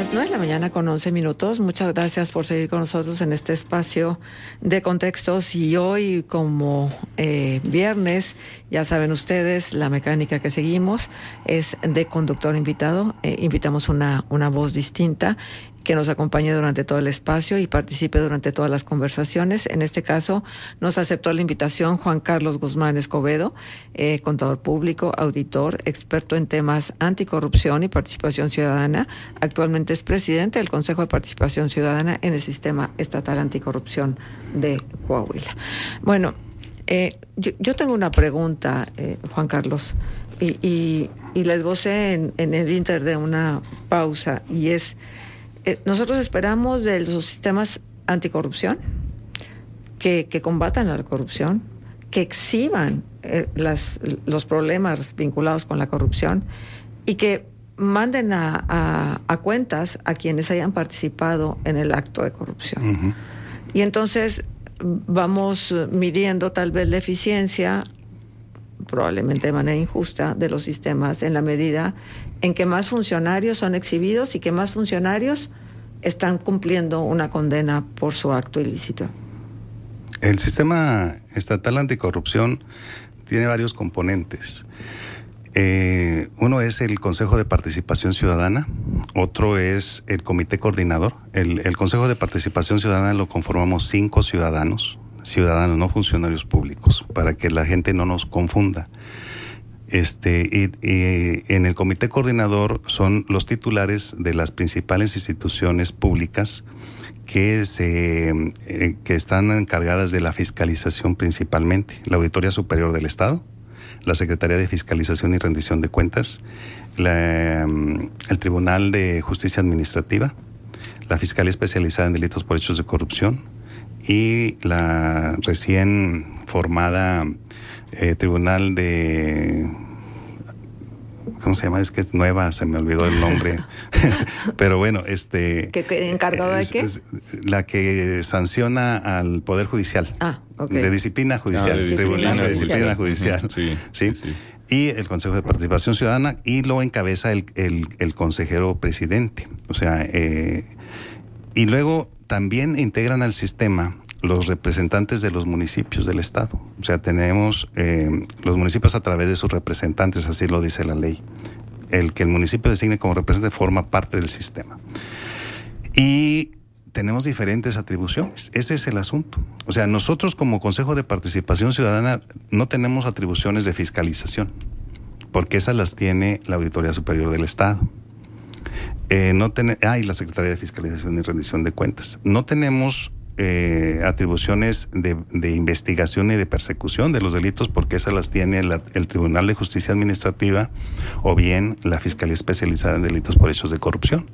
las 9:11 a.m. Muchas gracias por seguir con nosotros en este espacio de contextos. Y hoy, como viernes, ya saben ustedes, la mecánica que seguimos es de conductor invitado. Invitamos una voz distinta que nos acompañe durante todo el espacio y participe durante todas las conversaciones. En este caso, nos aceptó la invitación Juan Carlos Guzmán Escobedo, contador público, auditor, experto en temas anticorrupción y participación ciudadana. Actualmente es presidente del Consejo de Participación Ciudadana en el Sistema Estatal Anticorrupción de Coahuila. Bueno, yo tengo una pregunta, Juan Carlos, y la esbocé en el inter de una pausa, y es... nosotros esperamos de los sistemas anticorrupción que combatan la corrupción, que exhiban los problemas vinculados con la corrupción y que manden a cuentas a quienes hayan participado en el acto de corrupción. Uh-huh. Y entonces vamos midiendo tal vez la eficiencia, probablemente de manera injusta, de los sistemas en la medida en que más funcionarios son exhibidos y que más funcionarios están cumpliendo una condena por su acto ilícito. El sistema estatal anticorrupción tiene varios componentes. Uno es el Consejo de Participación Ciudadana, otro es el Comité Coordinador. El Consejo de Participación Ciudadana lo conformamos 5 ciudadanos, no funcionarios públicos, para que la gente no nos confunda. Y en el Comité Coordinador son los titulares de las principales instituciones públicas que están encargadas de la fiscalización principalmente: la Auditoría Superior del Estado, la Secretaría de Fiscalización y Rendición de Cuentas, el Tribunal de Justicia Administrativa, la Fiscalía Especializada en Delitos por Hechos de Corrupción y la recién formada Tribunal de... ¿Cómo se llama? Es que es nueva, se me olvidó el nombre. Pero bueno, ¿Que encargado de qué? La que sanciona al Poder Judicial. Okay. De disciplina judicial. Tribunal de Disciplina Judicial. Sí. Y el Consejo de Participación Ciudadana, y lo encabeza el consejero presidente. O sea, y luego también integran al sistema los representantes de los municipios del estado. O sea, tenemos los municipios a través de sus representantes, así lo dice la ley. El que el municipio designe como representante forma parte del sistema. Y tenemos diferentes atribuciones. Ese es el asunto. O sea, nosotros como Consejo de Participación Ciudadana no tenemos atribuciones de fiscalización, porque esas las tiene la Auditoría Superior del Estado. Y la Secretaría de Fiscalización y Rendición de Cuentas. No tenemos atribuciones de investigación y de persecución de los delitos, porque esas las tiene el Tribunal de Justicia Administrativa o bien la Fiscalía Especializada en Delitos por Hechos de Corrupción.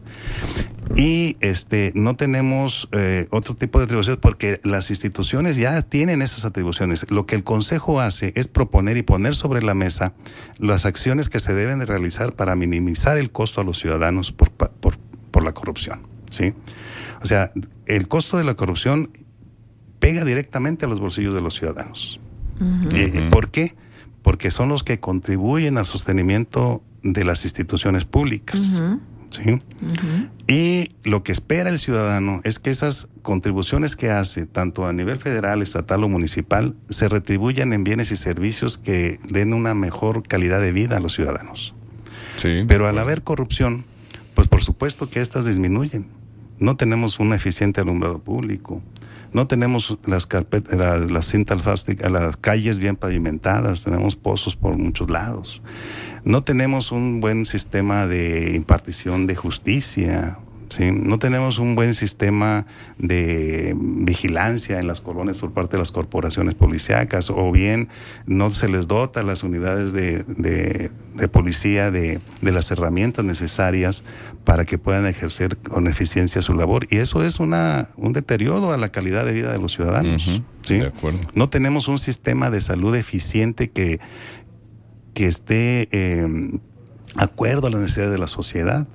Y no tenemos otro tipo de atribuciones porque las instituciones ya tienen esas atribuciones. Lo que el Consejo hace es proponer y poner sobre la mesa las acciones que se deben de realizar para minimizar el costo a los ciudadanos por la corrupción, ¿sí? O sea, el costo de la corrupción pega directamente a los bolsillos de los ciudadanos. Uh-huh. ¿Por qué? Porque son los que contribuyen al sostenimiento de las instituciones públicas. Uh-huh. ¿Sí? Uh-huh. Y lo que espera el ciudadano es que esas contribuciones que hace, tanto a nivel federal, estatal o municipal, se retribuyan en bienes y servicios que den una mejor calidad de vida a los ciudadanos. Sí. Pero al haber corrupción, pues por supuesto que estas disminuyen. No tenemos un eficiente alumbrado público, no tenemos las cintas plásticas, las calles bien pavimentadas, tenemos pozos por muchos lados, no tenemos un buen sistema de impartición de justicia, ¿sí? No tenemos un buen sistema de vigilancia en las colonias por parte de las corporaciones policíacas, o bien no se les dota a las unidades de policía de las herramientas necesarias para que puedan ejercer con eficiencia su labor. Y eso es un deterioro a la calidad de vida de los ciudadanos. Uh-huh. ¿Sí? De acuerdo. No tenemos un sistema de salud eficiente que esté acuerdo a las necesidades de la sociedad.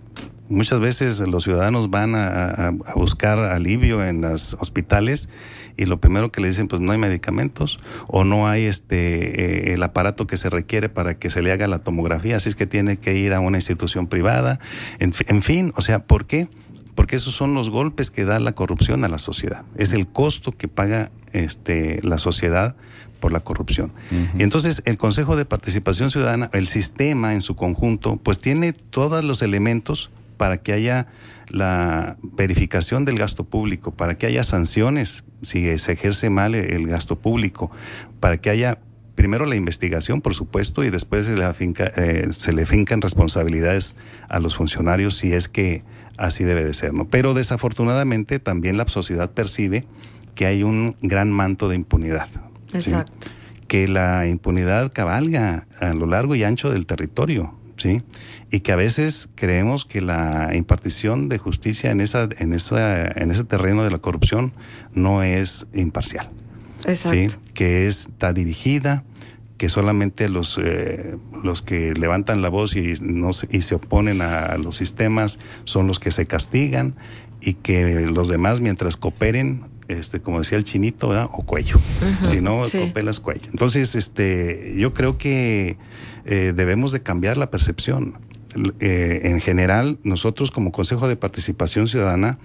Muchas veces los ciudadanos van a buscar alivio en los hospitales y lo primero que le dicen, pues no hay medicamentos o no hay el aparato que se requiere para que se le haga la tomografía, así es que tiene que ir a una institución privada. En fin, o sea, ¿por qué? Porque esos son los golpes que da la corrupción a la sociedad. Es el costo que paga la sociedad por la corrupción. Uh-huh. Y entonces el Consejo de Participación Ciudadana, el sistema en su conjunto, pues tiene todos los elementos para que haya la verificación del gasto público, para que haya sanciones si se ejerce mal el gasto público, para que haya primero la investigación, por supuesto, y después se le fincan responsabilidades a los funcionarios si es que así debe de ser, ¿no? Pero desafortunadamente también la sociedad percibe que hay un gran manto de impunidad. Exacto. ¿Sí? Que la impunidad cabalga a lo largo y ancho del territorio, ¿sí? Y que a veces creemos que la impartición de justicia en ese terreno de la corrupción no es imparcial. Exacto. ¿Sí? Que está dirigida, que solamente los que levantan la voz y se oponen a los sistemas son los que se castigan, y que los demás, mientras cooperen, como decía el chinito, ¿verdad? O cuello. Uh-huh, si no, sí. Copelas, cuello. Entonces, yo creo que debemos de cambiar la percepción. En general, nosotros como Consejo de Participación Ciudadana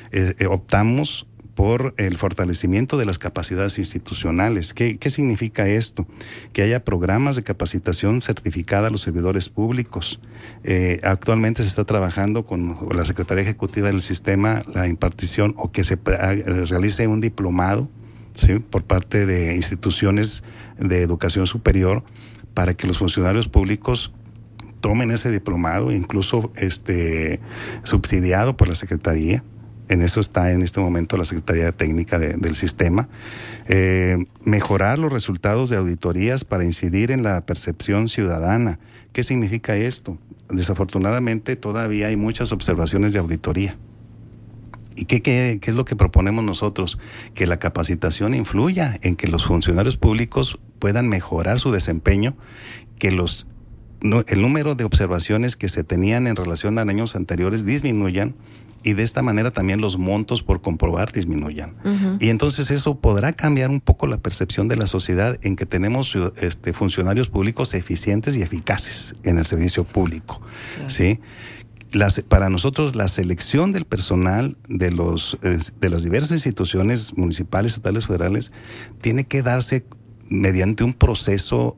optamos por el fortalecimiento de las capacidades institucionales. ¿Qué significa esto? Que haya programas de capacitación certificada a los servidores públicos. Actualmente se está trabajando con la Secretaría Ejecutiva del Sistema la impartición o que se realice un diplomado, ¿sí? Por parte de instituciones de educación superior para que los funcionarios públicos tomen ese diplomado, incluso subsidiado por la Secretaría. En eso está en este momento la Secretaría Técnica del Sistema. Mejorar los resultados de auditorías para incidir en la percepción ciudadana. ¿Qué significa esto? Desafortunadamente todavía hay muchas observaciones de auditoría. ¿Y qué es lo que proponemos nosotros? Que la capacitación influya en que los funcionarios públicos puedan mejorar su desempeño, que el número de observaciones que se tenían en relación a años anteriores disminuyan, y de esta manera también los montos por comprobar disminuyan. Uh-huh. Y entonces eso podrá cambiar un poco la percepción de la sociedad en que tenemos funcionarios públicos eficientes y eficaces en el servicio público. Claro. ¿Sí? Para nosotros la selección del personal de las diversas instituciones municipales, estatales, federales, tiene que darse mediante un proceso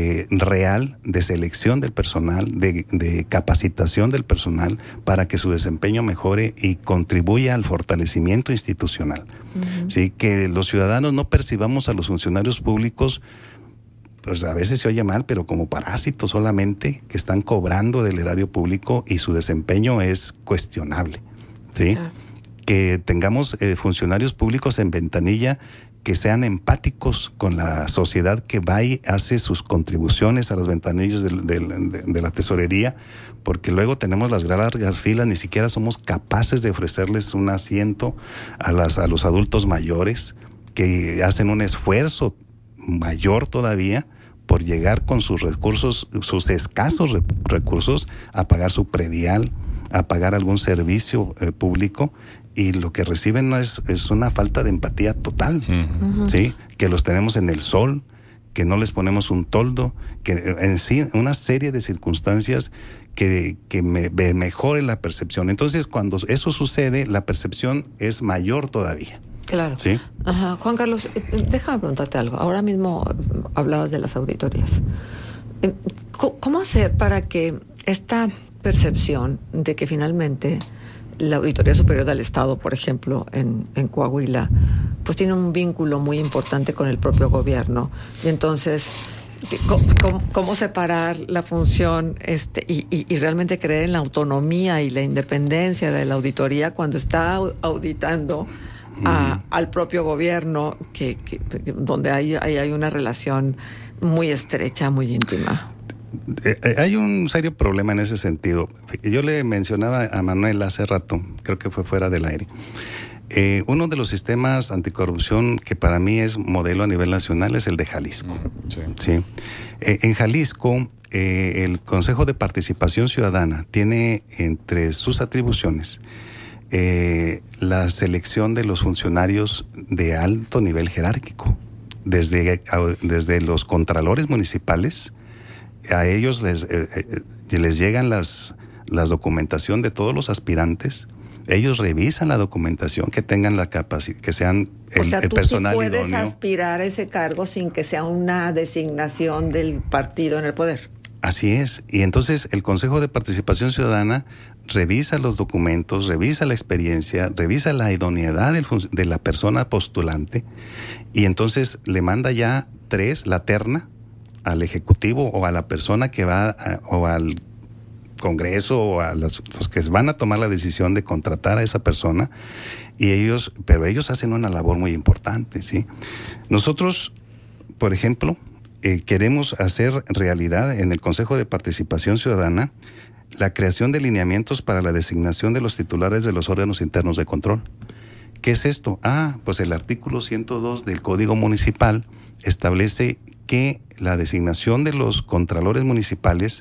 real de selección del personal, de capacitación del personal para que su desempeño mejore y contribuya al fortalecimiento institucional. Uh-huh. ¿Sí? Que los ciudadanos no percibamos a los funcionarios públicos, pues a veces se oye mal, pero como parásitos solamente que están cobrando del erario público y su desempeño es cuestionable. ¿Sí? Uh-huh. Que tengamos funcionarios públicos en ventanilla que sean empáticos con la sociedad que va y hace sus contribuciones a las ventanillas de la tesorería, porque luego tenemos las largas filas, ni siquiera somos capaces de ofrecerles un asiento a los adultos mayores, que hacen un esfuerzo mayor todavía por llegar con sus recursos, sus escasos recursos, a pagar su predial, a pagar algún servicio público, y lo que reciben es una falta de empatía total. Uh-huh. ¿Sí? Que los tenemos en el sol, que no les ponemos un toldo, que en sí una serie de circunstancias que mejore la percepción. Entonces, cuando eso sucede, la percepción es mayor todavía. Claro. ¿Sí? Ajá. Juan Carlos, déjame preguntarte algo. Ahora mismo hablabas de las auditorías. ¿Cómo hacer para que esta percepción de que finalmente la Auditoría Superior del Estado, por ejemplo, en Coahuila, pues tiene un vínculo muy importante con el propio gobierno? Y entonces, ¿cómo separar la función y realmente creer en la autonomía y la independencia de la auditoría cuando está auditando al propio gobierno, donde hay una relación muy estrecha, muy íntima? Hay un serio problema en ese sentido. Yo le mencionaba a Manuel hace rato, creo que fue fuera del aire, uno de los sistemas anticorrupción que para mí es modelo a nivel nacional es el de Jalisco. Sí. En Jalisco el Consejo de Participación Ciudadana tiene entre sus atribuciones la selección de los funcionarios de alto nivel jerárquico, desde los contralores municipales. A ellos les llegan las documentación de todos los aspirantes. Ellos revisan la documentación, que tengan la capacidad, que sean el personal idóneo. O sea, tú sí puedes aspirar a ese cargo sin que sea una designación del partido en el poder. Así es. Y entonces el Consejo de Participación Ciudadana revisa los documentos, revisa la experiencia, revisa la idoneidad de la persona postulante, y entonces le manda ya 3, la terna, al Ejecutivo o a la persona que va, o al Congreso, o a los que van a tomar la decisión de contratar a esa persona, pero ellos hacen una labor muy importante, ¿sí? Nosotros, por ejemplo, queremos hacer realidad en el Consejo de Participación Ciudadana la creación de lineamientos para la designación de los titulares de los órganos internos de control. ¿Qué es esto? Pues el artículo 102 del Código Municipal establece que la designación de los contralores municipales,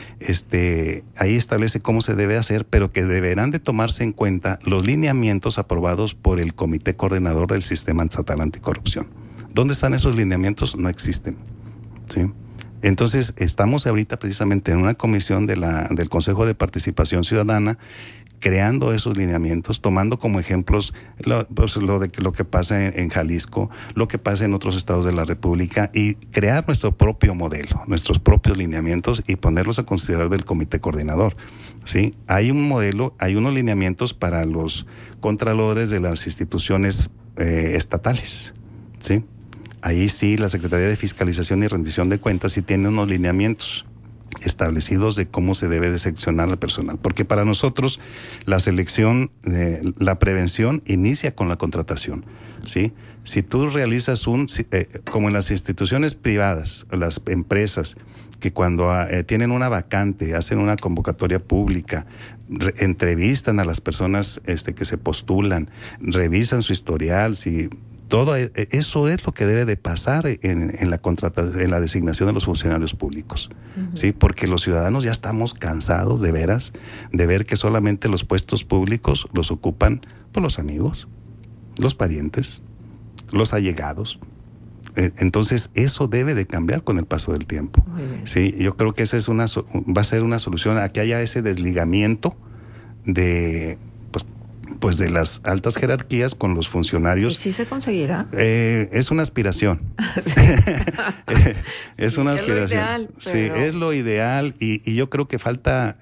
ahí establece cómo se debe hacer, pero que deberán de tomarse en cuenta los lineamientos aprobados por el Comité Coordinador del Sistema Estatal Anticorrupción. ¿Dónde están esos lineamientos? No existen, ¿sí? Entonces, estamos ahorita precisamente en una comisión del Consejo de Participación Ciudadana, creando esos lineamientos, tomando como ejemplos lo que pasa en Jalisco, lo que pasa en otros estados de la República, y crear nuestro propio modelo, nuestros propios lineamientos, y ponerlos a considerar del Comité Coordinador, ¿sí? Hay un modelo, hay unos lineamientos para los contralores de las instituciones estatales, ¿sí? Ahí sí, la Secretaría de Fiscalización y Rendición de Cuentas sí tiene unos lineamientos establecidos de cómo se debe de seleccionar al personal, porque para nosotros la selección, la prevención inicia con la contratación, ¿sí? Si tú realizas como en las instituciones privadas, las empresas, que cuando tienen una vacante, hacen una convocatoria pública, entrevistan a las personas que se postulan, revisan su historial, si todo eso es lo que debe de pasar en la designación de los funcionarios públicos, uh-huh. ¿Sí? Porque los ciudadanos ya estamos cansados, de veras, de ver que solamente los puestos públicos los ocupan por los amigos, los parientes, los allegados. Entonces, eso debe de cambiar con el paso del tiempo. Sí, yo creo que esa va a ser una solución a que haya ese desligamiento de las altas jerarquías con los funcionarios. ¿Y sí se conseguirá? Es una aspiración. Es una aspiración. Es lo ideal, pero... Sí, es lo ideal, y yo creo que falta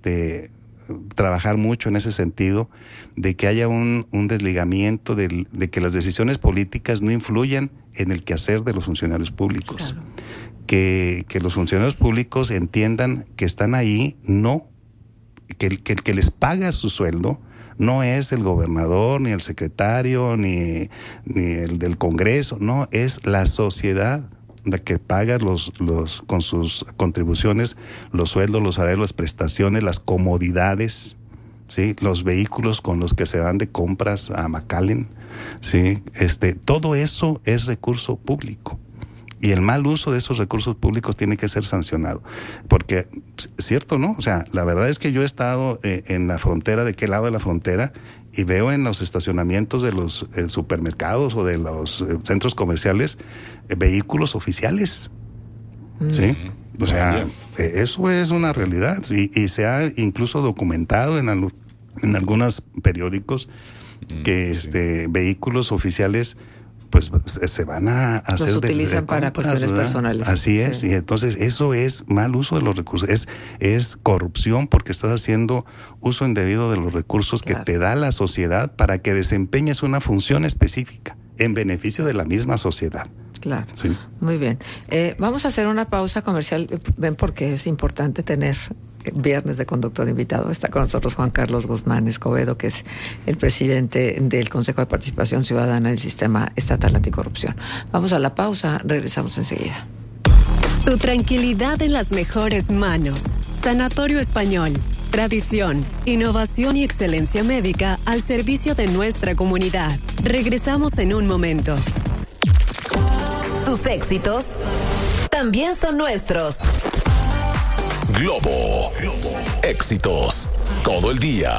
trabajar mucho en ese sentido, de que haya un desligamiento de que las decisiones políticas no influyan en el quehacer de los funcionarios públicos. Claro. Que los funcionarios públicos entiendan que están ahí, que el que les paga su sueldo no es el gobernador, ni el secretario, ni el del Congreso, no, es la sociedad la que paga con sus contribuciones los sueldos, los salarios, las prestaciones, las comodidades, ¿sí? Los vehículos con los que se van de compras a McAllen, ¿sí? Todo eso es recurso público. Y el mal uso de esos recursos públicos tiene que ser sancionado. Porque, ¿cierto, no? O sea, la verdad es que yo he estado en la frontera, ¿de qué lado de la frontera? Y veo en los estacionamientos de los supermercados o de los centros comerciales vehículos oficiales. ¿Sí? O sea, eso es una realidad. Y se ha incluso documentado en algunos periódicos que vehículos oficiales pues se van a hacer los utilizan para cuestiones personales. Así es, sí. Y entonces eso es mal uso de los recursos, es corrupción, porque estás haciendo uso indebido de los recursos que te da la sociedad para que desempeñes una función específica en beneficio de la misma sociedad. Claro, sí. Muy bien. Vamos a hacer una pausa comercial, ven, porque es importante tener viernes de conductor invitado. Está con nosotros Juan Carlos Guzmán Escobedo, que es el presidente del Consejo de Participación Ciudadana del Sistema Estatal Anticorrupción. Vamos a la pausa, regresamos enseguida. Tu tranquilidad en las mejores manos. Sanatorio Español. Tradición, innovación y excelencia médica al servicio de nuestra comunidad. Regresamos en un momento. Tus éxitos también son nuestros. Globo. Éxitos todo el día.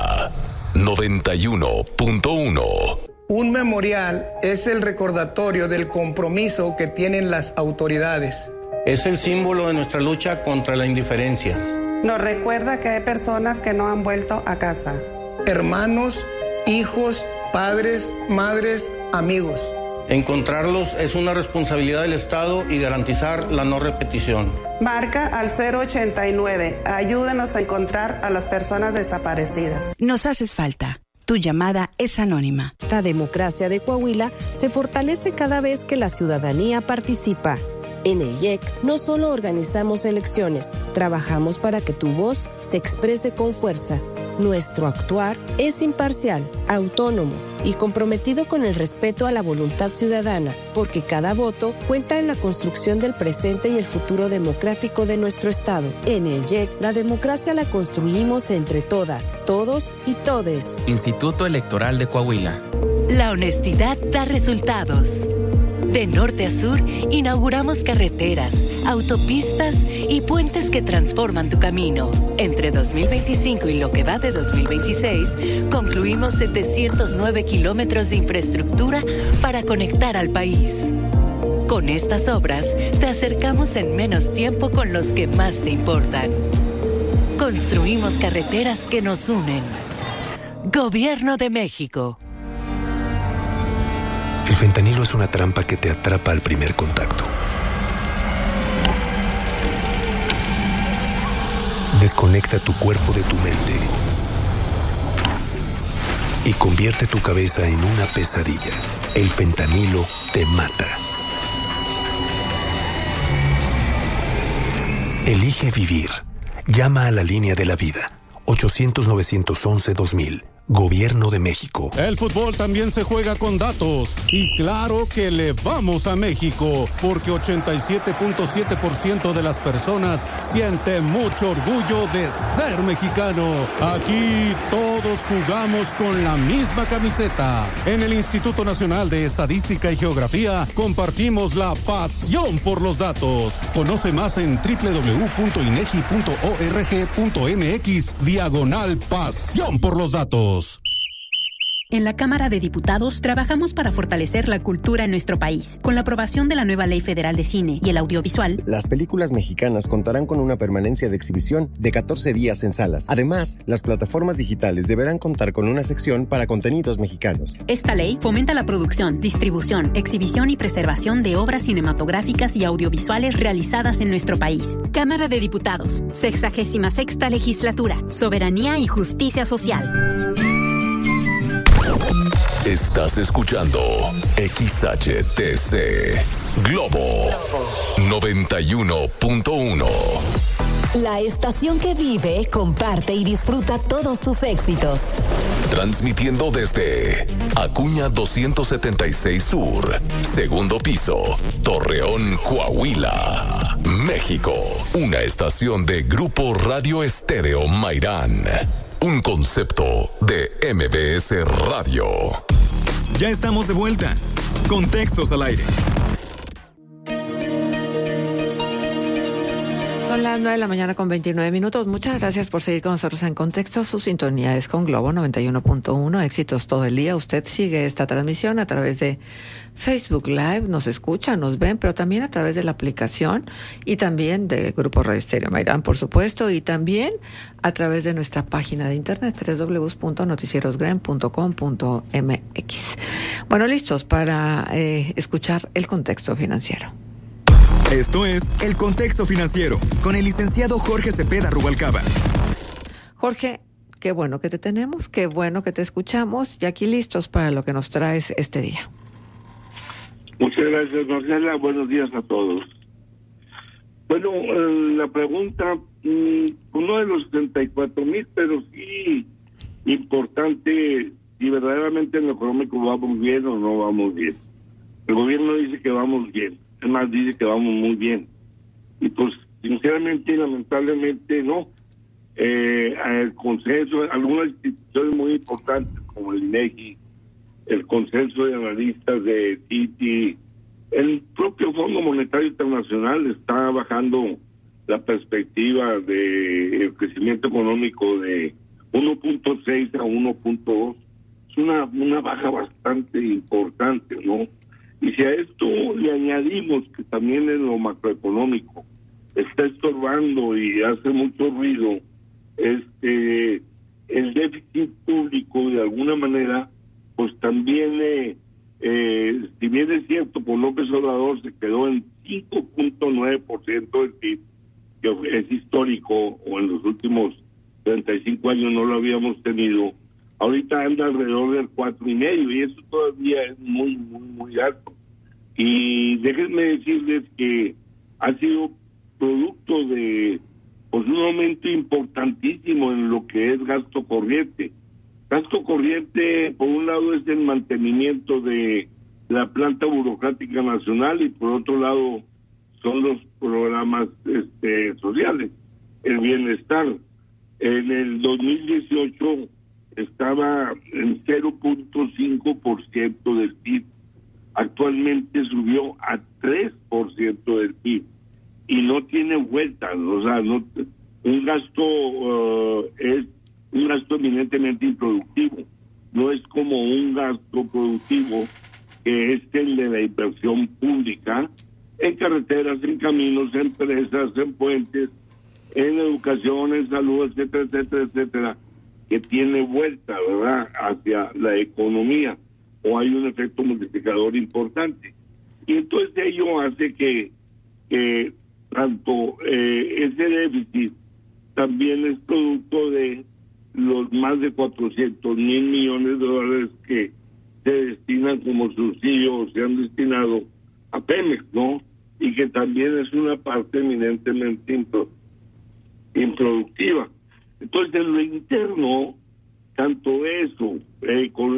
91.1. Un memorial es el recordatorio del compromiso que tienen las autoridades. Es el símbolo de nuestra lucha contra la indiferencia. Nos recuerda que hay personas que no han vuelto a casa. Hermanos, hijos, padres, madres, amigos. Encontrarlos es una responsabilidad del Estado y garantizar la no repetición. Marca al 089. Ayúdanos a encontrar a las personas desaparecidas. Nos haces falta. Tu llamada es anónima. La democracia de Coahuila se fortalece cada vez que la ciudadanía participa. En el IEC no solo organizamos elecciones, trabajamos para que tu voz se exprese con fuerza. Nuestro actuar es imparcial, autónomo y comprometido con el respeto a la voluntad ciudadana, porque cada voto cuenta en la construcción del presente y el futuro democrático de nuestro Estado. En el IEC, la democracia la construimos entre todas, todos y todes. Instituto Electoral de Coahuila. La honestidad da resultados. De norte a sur, inauguramos carreteras, autopistas y puentes que transforman tu camino. Entre 2025 y lo que va de 2026, concluimos 709 kilómetros de infraestructura para conectar al país. Con estas obras, te acercamos en menos tiempo con los que más te importan. Construimos carreteras que nos unen. Gobierno de México. El fentanilo es una trampa que te atrapa al primer contacto. Desconecta tu cuerpo de tu mente y convierte tu cabeza en una pesadilla. El fentanilo te mata. Elige vivir. Llama a la línea de la vida. 800-911-2000. Gobierno de México. El fútbol también se juega con datos. Y claro que le vamos a México, porque 87.7% de las personas siente mucho orgullo de ser mexicano. Aquí todos jugamos con la misma camiseta. En el Instituto Nacional de Estadística y Geografía compartimos la pasión por los datos. Conoce más en www.inegi.org.mx/pasión por los datos. En la Cámara de Diputados trabajamos para fortalecer la cultura en nuestro país. Con la aprobación de la nueva Ley Federal de Cine y el Audiovisual, las películas mexicanas contarán con una permanencia de exhibición de 14 días en salas. Además, las plataformas digitales deberán contar con una sección para contenidos mexicanos. Esta ley fomenta la producción, distribución, exhibición y preservación de obras cinematográficas y audiovisuales realizadas en nuestro país. Cámara de Diputados, 66ª Legislatura, Soberanía y Justicia Social. Estás escuchando XHTC Globo 91.1. La estación que vive, comparte y disfruta todos tus éxitos. Transmitiendo desde Acuña 276 Sur, segundo piso, Torreón, Coahuila, México. Una estación de Grupo Radio Estéreo Mairán. Un concepto de MBS Radio. Ya estamos de vuelta. Contextos al aire. Son las 9 a.m. con 29 minutos. Muchas gracias por seguir con nosotros en Contexto. Su sintonía es con Globo 91.1. Éxitos todo el día. Usted sigue esta transmisión a través de Facebook Live. Nos escucha, nos ven, pero también a través de la aplicación y también de Grupo Radio Estéreo Mairán, por supuesto, y también a través de nuestra página de internet www.noticierosgren.com.mx. Bueno, listos para escuchar el contexto financiero. Esto es El Contexto Financiero, con el licenciado Jorge Cepeda Rubalcaba. Jorge, qué bueno que te tenemos, qué bueno que te escuchamos, y aquí listos para lo que nos traes este día. Muchas gracias, Marcela. Buenos días a todos. Bueno, la pregunta, uno de los 74,000, pero sí importante, si verdaderamente en lo económico vamos bien o no vamos bien. El gobierno dice que vamos bien. Además dice que vamos muy bien, y pues sinceramente y lamentablemente no. El consenso, algunas instituciones muy importantes como el INEGI, el consenso de analistas de Citi, el propio Fondo Monetario Internacional está bajando la perspectiva de crecimiento económico de 1.6 a 1.2, es una baja bastante importante, ¿no? Y si a esto le añadimos que también en lo macroeconómico está estorbando y hace mucho ruido el déficit público, de alguna manera, pues también, si bien es cierto, por López Obrador se quedó en 5.9% del PIB, que es histórico, o en los últimos 35 años no lo habíamos tenido, ahorita anda alrededor del 4.5%, y eso todavía es muy, muy, muy alto. Y déjenme decirles que ha sido producto de pues un aumento importantísimo en lo que es gasto corriente. Gasto corriente, por un lado, es el mantenimiento de la planta burocrática nacional, y por otro lado son los programas sociales, el bienestar. En el 2018 estaba en 0.5% del PIB. Actualmente subió a 3% del PIB y no tiene vuelta. O sea, un gasto es un gasto eminentemente improductivo. No es como un gasto productivo que es el de la inversión pública en carreteras, en caminos, en presas, en puentes, en educación, en salud, etcétera, etcétera, etcétera, que tiene vuelta, ¿verdad?, hacia la economía, o hay un efecto multiplicador importante. Y entonces ello hace que tanto ese déficit también es producto de los más de 400,000 millones de dólares que se destinan como subsidio o se han destinado a Pemex, ¿no? Y que también es una parte eminentemente improductiva. Entonces, en lo interno, tanto eso, con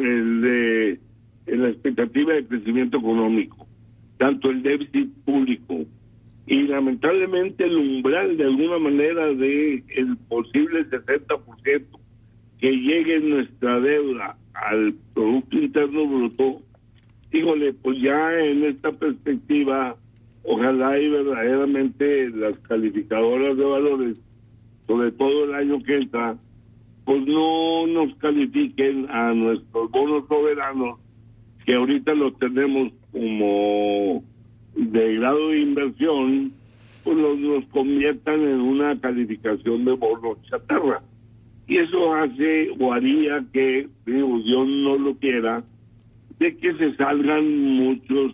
la expectativa de crecimiento económico, tanto el déficit público y lamentablemente el umbral de alguna manera de el posible 70% que llegue nuestra deuda al Producto Interno Bruto, híjole, pues ya en esta perspectiva, ojalá y verdaderamente las calificadoras de valores, sobre todo el año que entra, pues no nos califiquen a nuestros bonos soberanos, que ahorita los tenemos como de grado de inversión, pues nos conviertan en una calificación de bonos chatarra. Y eso hace o haría que, digo, Dios no lo quiera, de que se salgan muchos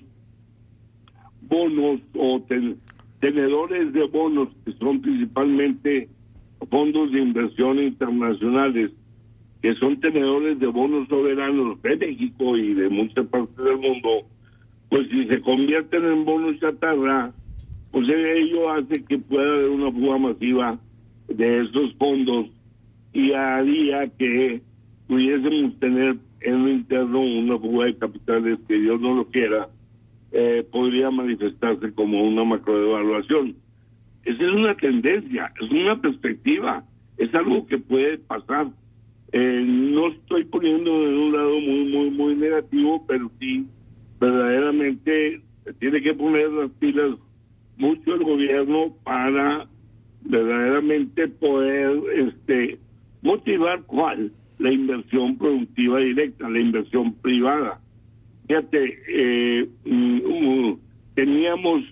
bonos o tenedores de bonos, que son principalmente fondos de inversión internacionales, que son tenedores de bonos soberanos de México y de muchas partes del mundo. Pues si se convierten en bonos chatarra, pues ello hace que pueda haber una fuga masiva de esos fondos, y haría que pudiésemos tener en lo interno una fuga de capitales que Dios no lo quiera, podría manifestarse como una macrodevaluación. Esa es una tendencia, es una perspectiva, es algo que puede pasar. No estoy poniendo en un lado muy, muy, muy negativo, pero sí, verdaderamente tiene que poner las pilas mucho el gobierno para verdaderamente poder motivar la inversión productiva directa, la inversión privada. Fíjate, teníamos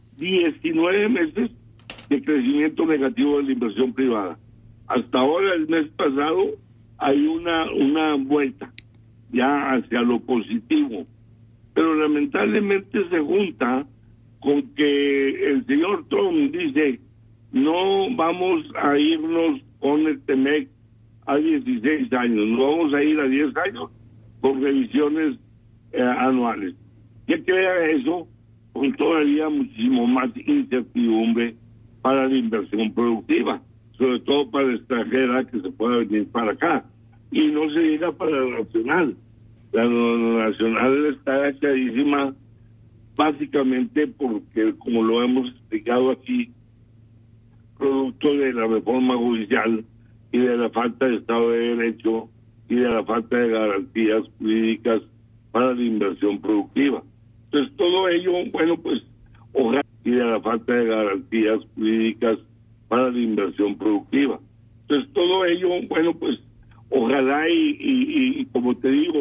19 meses de crecimiento negativo de la inversión privada. Hasta ahora, el mes pasado, hay una vuelta ya hacia lo positivo, pero lamentablemente se junta con que el señor Trump dice: no vamos a irnos con el TEMEC a 16 años, no vamos a ir a 10 años con revisiones anuales. ¿Qué crea eso? Con todavía muchísimo más incertidumbre para la inversión productiva, sobre todo para la extranjera que se pueda venir para acá. Y no se diga para la nacional. La nacional está agachadísima, básicamente porque, como lo hemos explicado aquí, producto de la reforma judicial y de la falta de Estado de Derecho y de la falta de garantías jurídicas para la inversión productiva. Entonces, todo ello, bueno, pues, ojalá, y de la falta de garantías jurídicas para la inversión productiva. Entonces todo ello, bueno, pues ojalá y como te digo,